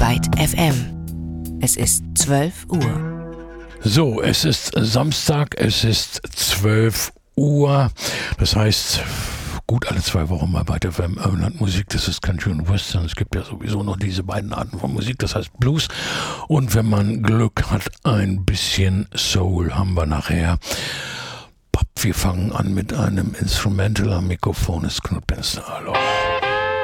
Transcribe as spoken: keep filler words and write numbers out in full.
Byte F M. Es ist zwölf Uhr. So, es ist Samstag, es ist zwölf Uhr. Das heißt, gut alle zwei Wochen mal Byte F M Urban Musik. Das ist Country und Western. Es gibt ja sowieso noch diese beiden Arten von Musik. Das heißt Blues. Und wenn man Glück hat, ein bisschen Soul haben wir nachher. Wir fangen an mit einem Instrumental am Mikrofon. Es ist Knut Benster. Hallo.